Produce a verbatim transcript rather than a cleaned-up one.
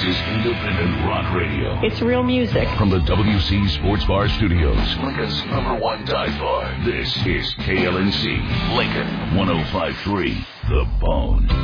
is independent rock radio. It's real music. From the W C Sports Bar Studios, Lincoln's number one dive bar. This is K L N C, Lincoln one oh five point three, The Bone.